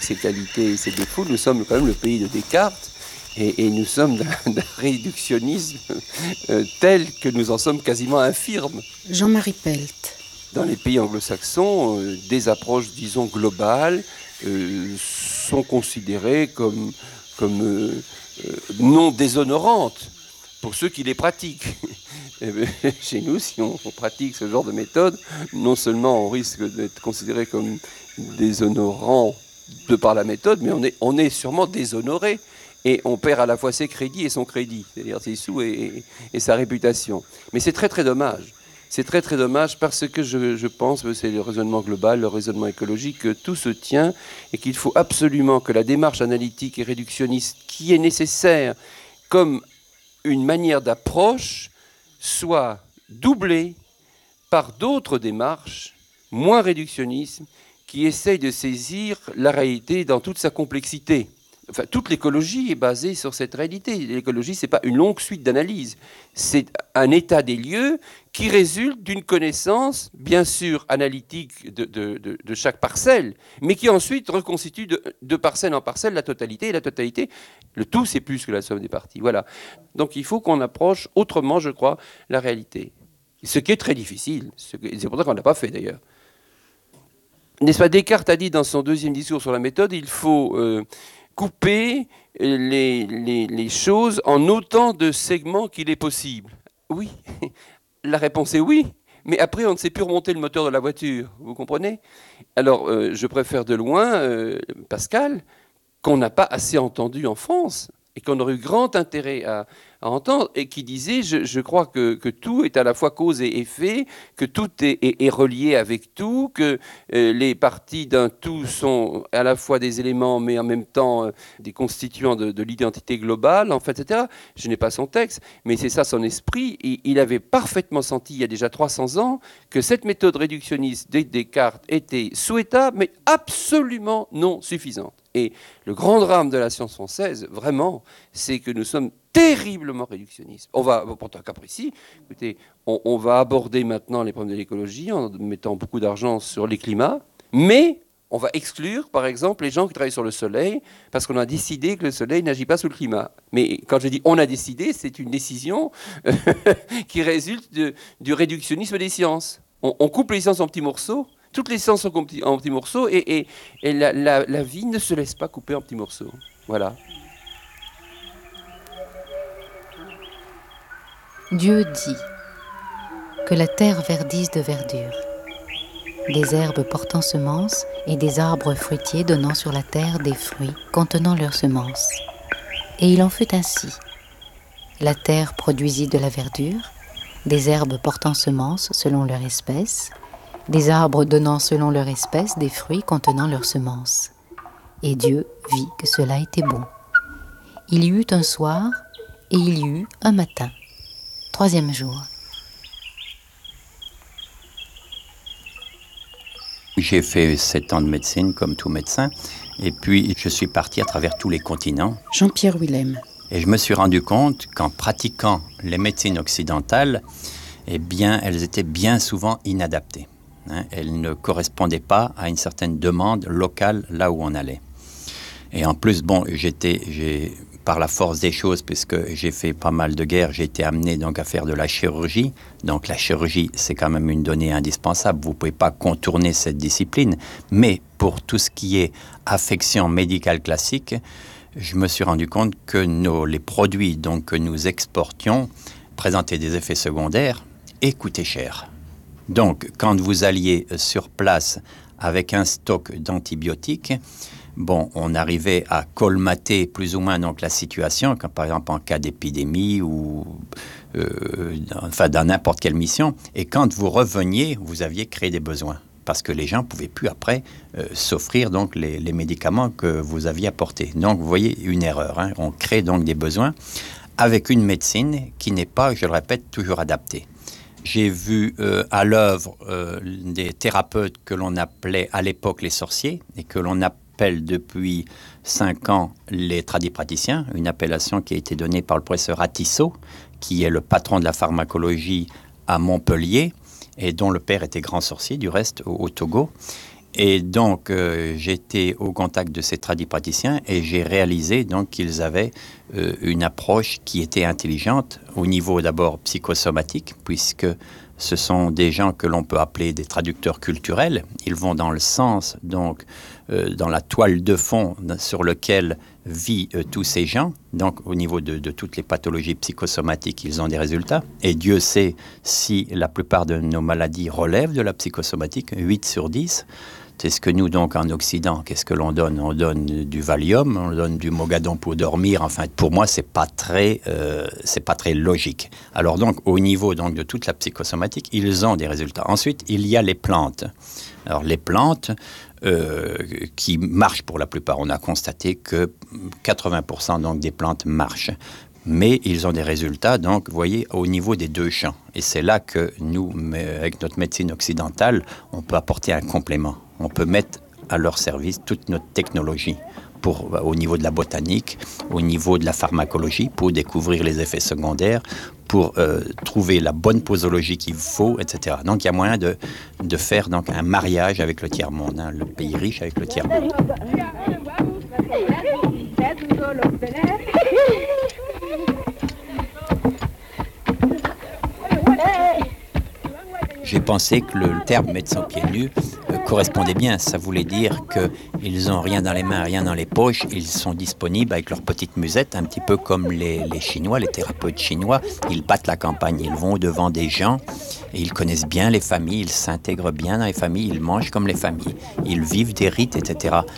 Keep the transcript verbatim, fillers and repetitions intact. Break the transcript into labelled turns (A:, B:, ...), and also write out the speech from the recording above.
A: ses qualités et ses défauts, nous sommes quand même le pays de Descartes, et, et nous sommes d'un, d'un réductionnisme euh, tel que nous en sommes quasiment infirmes.
B: Jean-Marie Pelt.
A: Dans les pays anglo-saxons, euh, des approches, disons, globales euh, sont considérées comme, comme euh, euh, non déshonorantes pour ceux qui les pratiquent. Et bien, chez nous, si on, on pratique ce genre de méthode, non seulement on risque d'être considéré comme déshonorant de par la méthode, mais on est, on est sûrement déshonoré. Et on perd à la fois ses crédits et son crédit, c'est-à-dire ses sous et, et, et sa réputation. Mais c'est très très dommage. C'est très très dommage parce que je, je pense que c'est le raisonnement global, le raisonnement écologique, que tout se tient et qu'il faut absolument que la démarche analytique et réductionniste qui est nécessaire comme une manière d'approche soit doublée par d'autres démarches moins réductionnistes qui essayent de saisir la réalité dans toute sa complexité. Enfin, toute l'écologie est basée sur cette réalité. L'écologie, ce n'est pas une longue suite d'analyses. C'est un état des lieux qui résulte d'une connaissance, bien sûr, analytique de, de, de, de chaque parcelle, mais qui ensuite reconstitue de, de parcelle en parcelle la totalité. Et la totalité, le tout, c'est plus que la somme des parties. Voilà. Donc il faut qu'on approche autrement, je crois, la réalité. Ce qui est très difficile. C'est pour ça qu'on ne l'a pas fait, d'ailleurs. N'est-ce pas, Descartes a dit dans son deuxième discours sur la méthode, il faut... Euh, couper les, les, les choses en autant de segments qu'il est possible. Oui, la réponse est oui, mais après on ne sait plus remonter le moteur de la voiture, vous comprenez ? Alors euh, je préfère de loin, euh, Pascal, qu'on n'a pas assez entendu en France, et qu'on aurait eu grand intérêt à, à entendre, et qui disait, je, je crois que, que tout est à la fois cause et effet, que tout est, est, est relié avec tout, que euh, les parties d'un tout sont à la fois des éléments, mais en même temps euh, des constituants de, de l'identité globale, en fait, et cetera. Je n'ai pas son texte, mais c'est ça son esprit. Et il avait parfaitement senti, il y a déjà trois cents ans, que cette méthode réductionniste de Descartes était souhaitable, mais absolument non suffisante. Et le grand drame de la science française, vraiment, c'est que nous sommes terriblement réductionnistes. On va, pour un cas précis, écoutez, on, on va aborder maintenant les problèmes de l'écologie en mettant beaucoup d'argent sur les climats, mais on va exclure, par exemple, les gens qui travaillent sur le soleil, parce qu'on a décidé que le soleil n'agit pas sous le climat. Mais quand je dis on a décidé, c'est une décision qui résulte de, du réductionnisme des sciences. On, on coupe les sciences en petits morceaux. Toutes les sciences sont en petits, en petits morceaux et, et, et la, la, la vie ne se laisse pas couper en petits morceaux. Voilà.
C: Dieu dit que la terre verdisse de verdure, des herbes portant semences et des arbres fruitiers donnant sur la terre des fruits contenant leurs semences. Et il en fut ainsi. La terre produisit de la verdure, des herbes portant semences selon leur espèce, des arbres donnant selon leur espèce des fruits contenant leurs semences. Et Dieu vit que cela était bon. Il y eut un soir et il y eut un matin. Troisième jour.
D: J'ai fait sept ans de médecine comme tout médecin et puis je suis parti à travers tous les continents.
B: Jean-Pierre Willem.
D: Et je me suis rendu compte qu'en pratiquant les médecines occidentales, eh bien, elles étaient bien souvent inadaptées. Hein, elles ne correspondaient pas à une certaine demande locale là où on allait. Et en plus, bon, j'étais, j'ai, par la force des choses, puisque j'ai fait pas mal de guerres, j'ai été amené donc à faire de la chirurgie. Donc la chirurgie, c'est quand même une donnée indispensable. Vous ne pouvez pas contourner cette discipline. Mais pour tout ce qui est affection médicale classique, je me suis rendu compte que nos, les produits donc, que nous exportions présentaient des effets secondaires et coûtaient cher. Donc, quand vous alliez sur place avec un stock d'antibiotiques, bon, on arrivait à colmater plus ou moins donc, la situation, comme par exemple en cas d'épidémie ou euh, enfin, dans n'importe quelle mission. Et quand vous reveniez, vous aviez créé des besoins. Parce que les gens ne pouvaient plus après euh, s'offrir donc, les, les médicaments que vous aviez apportés. Donc, vous voyez, une erreur. Hein. On crée donc des besoins avec une médecine qui n'est pas, je le répète, toujours adaptée. J'ai vu euh, à l'œuvre euh, des thérapeutes que l'on appelait à l'époque les sorciers et que l'on appelle depuis cinq ans les tradipraticiens, une appellation qui a été donnée par le professeur Atisso, qui est le patron de la pharmacologie à Montpellier et dont le père était grand sorcier, du reste, au, au Togo. Et donc, euh, j'étais au contact de ces tradipraticiens et j'ai réalisé donc qu'ils avaient euh, une approche qui était intelligente au niveau d'abord psychosomatique, puisque ce sont des gens que l'on peut appeler des traducteurs culturels. Ils vont dans le sens, donc, euh, dans la toile de fond sur lequel vivent euh, tous ces gens. Donc, au niveau de, de toutes les pathologies psychosomatiques, ils ont des résultats. Et Dieu sait si la plupart de nos maladies relèvent de la psychosomatique, huit sur dix. C'est ce que nous, donc, en Occident, qu'est-ce que l'on donne? On donne du Valium, on donne du Mogadon pour dormir. Enfin, pour moi, c'est pas très, euh, c'est pas très logique. Alors, donc, au niveau donc, de toute la psychosomatique, ils ont des résultats. Ensuite, il y a les plantes. Alors, les plantes euh, qui marchent pour la plupart. On a constaté que quatre-vingts pour cent donc, des plantes marchent. Mais ils ont des résultats, donc, vous voyez, au niveau des deux champs. Et c'est là que nous, avec notre médecine occidentale, on peut apporter un complément. On peut mettre à leur service toute notre technologie pour, au niveau de la botanique, au niveau de la pharmacologie, pour découvrir les effets secondaires, pour euh, trouver la bonne posologie qu'il faut, et cetera. Donc, il y a moyen de, de faire donc, un mariage avec le tiers-monde, hein, le pays riche avec le tiers-monde. J'ai pensé que le terme « médecin pieds nus » euh, correspondait bien. Ça voulait dire qu'ils n'ont rien dans les mains, rien dans les poches. Ils sont disponibles avec leur petite musette, un petit peu comme les, les Chinois, les thérapeutes chinois. Ils battent la campagne, ils vont devant des gens et ils connaissent bien les familles, ils s'intègrent bien dans les familles, ils mangent comme les familles, ils vivent des rites, et cetera.